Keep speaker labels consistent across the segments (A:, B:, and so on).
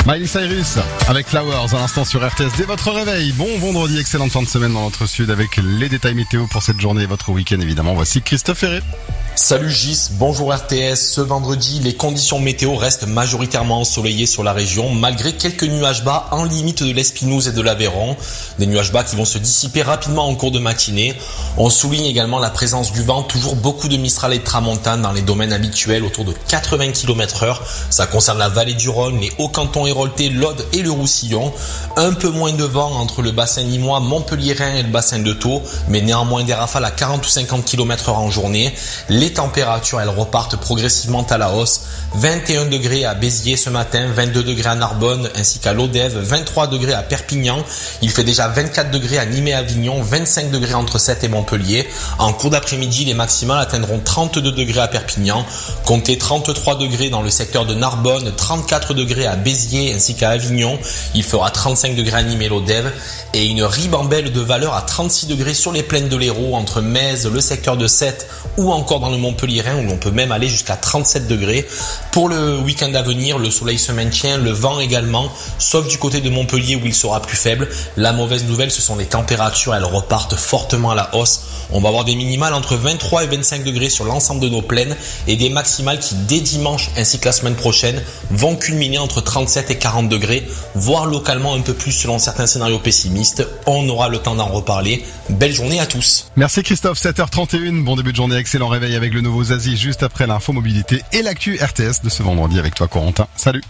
A: Miley Cyrus avec Flowers à l'instant sur RTS dès votre réveil. Bon vendredi, excellente fin de semaine dans notre sud avec les détails météo pour cette journée et votre week-end évidemment. Voici Christophe Ferré.
B: Salut Gis, bonjour RTS. Ce vendredi, les conditions météo restent majoritairement ensoleillées sur la région, malgré quelques nuages bas en limite de l'Espinouse et de l'Aveyron. Des nuages bas qui vont se dissiper rapidement en cours de matinée. On souligne également la présence du vent, toujours beaucoup de Mistral et de Tramontane dans les domaines habituels, autour de 80 km/h. Ça concerne la vallée du Rhône, les Hauts-Cantons héroltais, l'Aude et le Roussillon. Un peu moins de vent entre le bassin nîmois, Montpelliérain et le bassin de Thau, mais néanmoins des rafales à 40 ou 50 km/h en journée. Les températures, elles repartent progressivement à la hausse. 21 degrés à Béziers ce matin, 22 degrés à Narbonne ainsi qu'à Lodève, 23 degrés à Perpignan. Il fait déjà 24 degrés à Nîmes et Avignon, 25 degrés entre Sète et Montpellier. En cours d'après-midi, les maximales atteindront 32 degrés à Perpignan. Comptez 33 degrés dans le secteur de Narbonne, 34 degrés à Béziers ainsi qu'à Avignon. Il fera 35 degrés à Nîmes et Lodève. Et une ribambelle de valeur à 36 degrés sur les plaines de l'Hérault, entre Metz, le secteur de Sète ou encore dans le Montpelliérain où l'on peut même aller jusqu'à 37 degrés. Pour le week-end à venir, le soleil se maintient, le vent également, sauf du côté de Montpellier où il sera plus faible. La mauvaise nouvelle, ce sont les températures, elles repartent fortement à la hausse. On va avoir des minimales entre 23 et 25 degrés sur l'ensemble de nos plaines et des maximales qui, dès dimanche ainsi que la semaine prochaine, vont culminer entre 37 et 40 degrés, voire localement un peu plus selon certains scénarios pessimistes. On aura le temps d'en reparler. Belle journée à tous.
A: Merci Christophe, 7h31, bon début de journée, excellent réveil avec le nouveau Zazie juste après l'info mobilité et l'actu RTS de ce vendredi avec toi Corentin. Salut.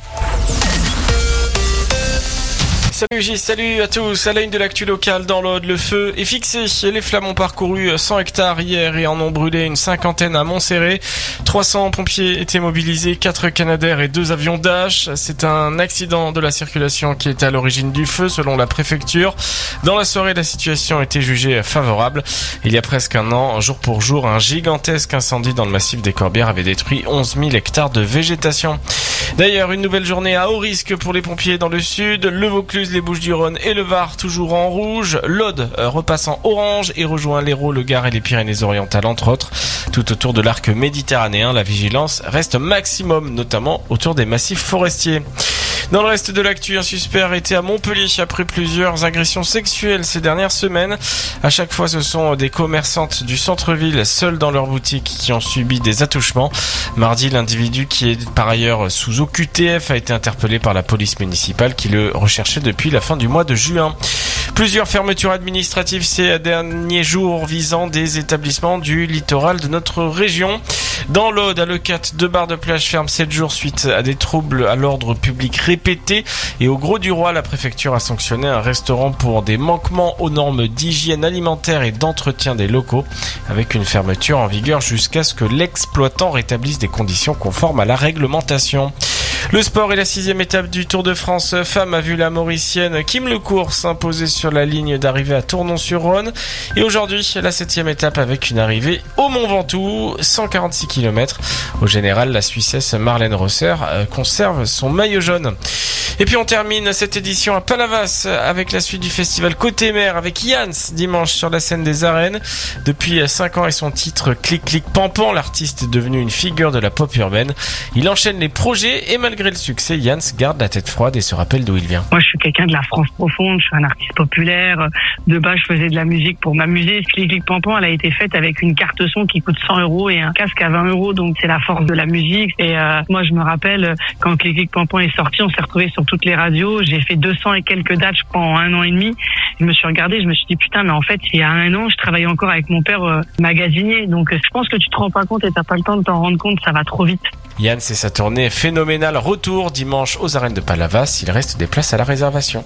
C: Salut Gilles, salut à tous. À la une de l'actu locale dans l'Aude, le feu est fixé. Les flammes ont parcouru 100 hectares hier et en ont brûlé une cinquantaine à Montserrat. 300 pompiers étaient mobilisés, 4 Canadair et 2 avions Dash. C'est un accident de la circulation qui est à l'origine du feu selon la préfecture. Dans la soirée, la situation a été jugée favorable. Il y a presque un an, jour pour jour, un gigantesque incendie dans le massif des Corbières avait détruit 11 000 hectares de végétation. D'ailleurs, une nouvelle journée à haut risque pour les pompiers dans le sud. Le Vaucluse, les Bouches-du-Rhône et le Var toujours en rouge. L'Aude repasse en orange et rejoint l'Hérault, le Gard et les Pyrénées-Orientales entre autres. Tout autour de l'arc méditerranéen, la vigilance reste maximum, notamment autour des massifs forestiers. Dans le reste de l'actu, un suspect arrêté à Montpellier après plusieurs agressions sexuelles ces dernières semaines. À chaque fois, ce sont des commerçantes du centre-ville, seules dans leur boutique, qui ont subi des attouchements. Mardi, l'individu qui est par ailleurs sous OQTF a été interpellé par la police municipale qui le recherchait depuis la fin du mois de juin. Plusieurs fermetures administratives ces derniers jours visant des établissements du littoral de notre région. Dans l'Aude, à Leucate, 2 bars de plage ferment 7 jours suite à des troubles à l'ordre public répétés. Et au Grau-du-Roi, la préfecture a sanctionné un restaurant pour des manquements aux normes d'hygiène alimentaire et d'entretien des locaux, avec une fermeture en vigueur jusqu'à ce que l'exploitant rétablisse des conditions conformes à la réglementation. Le sport et la 6e étape du Tour de France Femmes a vu la Mauricienne Kim Lecourt s'imposer sur la ligne d'arrivée à Tournon-sur-Rhône. Et aujourd'hui, la 7e étape avec une arrivée au Mont Ventoux, 146 km. Au général, la Suissesse Marlène Rosser conserve son maillot jaune. Et puis on termine cette édition à Palavas avec la suite du festival Côté Mer avec Yans dimanche sur la scène des arènes. Depuis 5 ans et son titre Clic Clic Pampan, l'artiste est devenu une figure de la pop urbaine. Il enchaîne les projets et malgré le succès, Yans garde la tête froide et se rappelle d'où il vient.
D: Moi je suis quelqu'un de la France profonde, je suis un artiste populaire. De base je faisais de la musique pour m'amuser. Clic Clic Pampan, elle a été faite avec une carte son qui coûte 100 € et un casque à 20 €. Donc c'est la force de la musique. Et moi je me rappelle quand Clic Clic Pampan est sorti, on s'est retrouvés sur toutes les radios. J'ai fait 200 et quelques dates, je crois, en 1 an et demi. Je me suis regardé, je me suis dit putain, mais en fait, il y a 1 an, je travaillais encore avec mon père magasinier. Donc je pense que tu te rends pas compte et t'as pas le temps de t'en rendre compte, ça va trop vite.
C: Yann, c'est sa tournée phénoménale. Retour dimanche aux arènes de Palavas. Il reste des places à la réservation.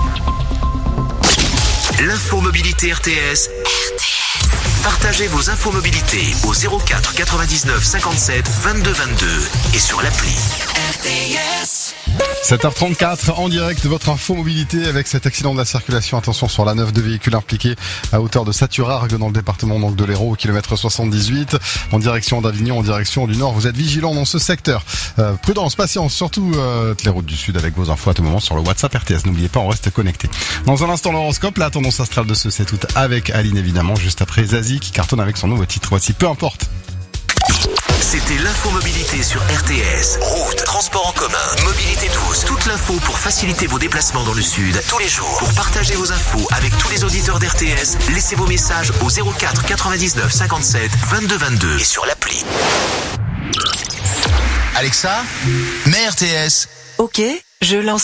E: L'info mobilité RTS. Partagez vos infos mobilité au 04 99 57 22 22 et sur l'appli RTS.
A: 7h34 en direct de votre info mobilité avec cet accident de la circulation. Attention sur la 9, 2 véhicules impliqués à hauteur de Saturargues dans le département donc de l'Hérault au kilomètre 78 en direction d'Avignon, en direction du Nord. Vous êtes vigilants dans ce secteur. Prudence, patience, surtout les routes du Sud avec vos infos à tout moment sur le WhatsApp RTS. N'oubliez pas, on reste connecté. Dans un instant, l'horoscope, la tendance astrale de ce 7 août avec Aline évidemment, juste après Zazie qui cartonne avec son nouveau titre. Voici Peu importe.
E: C'était l'infomobilité sur RTS. Route, transport en commun, mobilité douce, toute toute l'info pour faciliter vos déplacements dans le sud tous les jours. Pour partager vos infos avec tous les auditeurs d'RTS, laissez vos messages au 04 99 57 22 22 et sur l'appli.
F: Alexa, mets RTS.
G: Ok, je lance